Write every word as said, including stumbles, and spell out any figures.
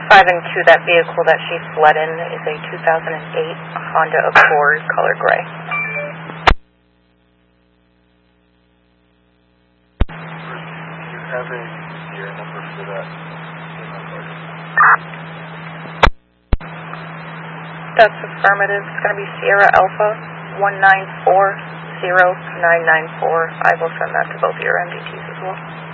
five and two, that vehicle that she fled in is a two thousand eight Honda Accord, color gray. Do you have a year number for that? That's affirmative. It's going to be Sierra Alpha one nine four zero nine nine four. I will send that to both of your M D Ts as well.